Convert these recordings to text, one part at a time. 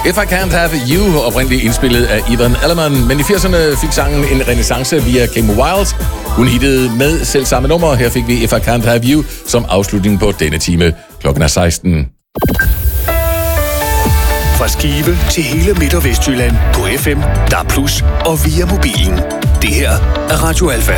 If I Can't Have You, oprindeligt indspillet af Ivan Elleman, men i 80'erne fik sangen en renaissance via Kim Wilde. Hun hittede med selv samme nummer. Her fik vi If I Can't Have You som afslutning på denne time. Klokken er 16. Fra Skive til hele Midt- og Vestjylland på FM, DAB+ og via mobilen. Det her er Radio Alfa.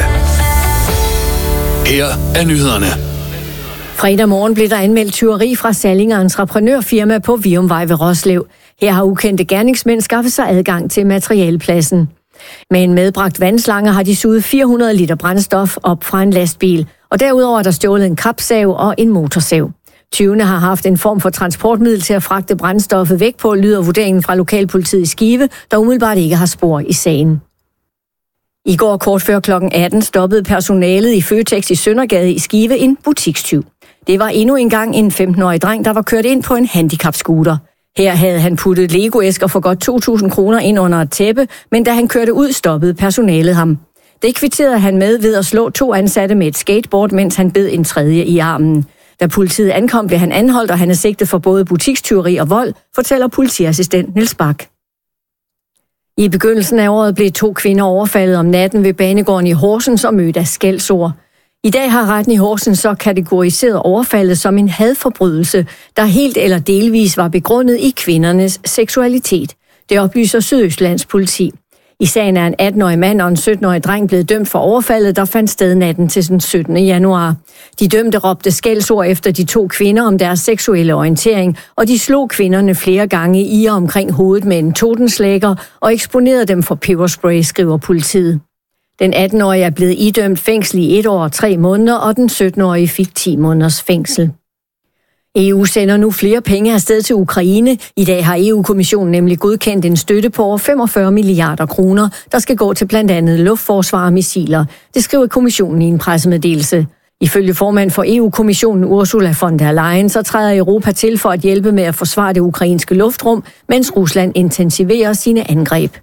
Her er nyhederne. Fredag morgen blev der anmeldt tyveri fra Salling Entreprenørfirma på Viumvej ved Roslev. Her har ukendte gerningsmænd skaffet sig adgang til materialepladsen. Med en medbragt vandslange har de suget 400 liter brændstof op fra en lastbil, og derudover er der stjålet en kapsav og en motorsav. Tyvene har haft en form for transportmiddel til at fragte brændstoffet væk på, lyder vurderingen fra lokalpolitiet i Skive, der umiddelbart ikke har spor i sagen. I går kort før kl. 18 stoppede personalet i Føtex i Søndergade i Skive en butikstyv. Det var endnu engang en 15-årig dreng, der var kørt ind på en handicapscooter. Her havde han puttet Lego-æsker for godt 2.000 kroner ind under et tæppe, men da han kørte ud, stoppede personalet ham. Det kvitterede han med ved at slå 2 ansatte med et skateboard, mens han bed en tredje i armen. Da politiet ankom, blev han anholdt, og han er sigtet for både butikstyveri og vold, fortæller politiassistent Niels Bak. I begyndelsen af året blev 2 kvinder overfaldet om natten ved banegården i Horsens og mødt af skældsord. I dag har retten i Horsens så kategoriseret overfaldet som en hadforbrydelse, der helt eller delvis var begrundet i kvindernes seksualitet. Det oplyser Sydøstlands politi. I sagen er en 18-årig mand og en 17-årig dreng blevet dømt for overfaldet, der fandt sted natten til den 17. januar. De dømte råbte skældsord efter de 2 kvinder om deres seksuelle orientering, og de slog kvinderne flere gange i og omkring hovedet med en totenslægger og eksponerede dem for peberspray, skriver politiet. Den 18-årige er blevet idømt fængsel i 1 år og 3 måneder, og den 17-årige fik 10 måneders fængsel. EU sender nu flere penge afsted til Ukraine. I dag har EU-kommissionen nemlig godkendt en støtte på over 45 milliarder kroner, der skal gå til blandt andet luftforsvar og missiler. Det skriver kommissionen i en pressemeddelelse. Ifølge formand for EU-kommissionen Ursula von der Leyen, så træder Europa til for at hjælpe med at forsvare det ukrainske luftrum, mens Rusland intensiverer sine angreb.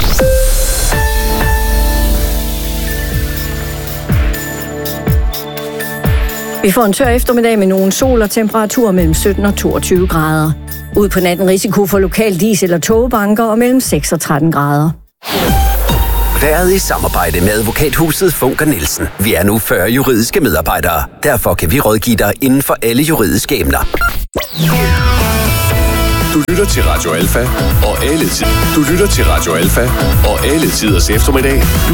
Vi får en tør eftermiddag med nogen sol og temperaturer mellem 17 og 22 grader. Ud på natten risiko for lokal diesel- og togbanker og mellem 6 og 13 grader. Været i samarbejde med advokathuset Funker Nielsen. Vi er nu 40 juridiske medarbejdere. Derfor kan vi rådgive dig inden for alle juridiske emner. Du lytter til Radio Alfa og alle tiders eftermiddag.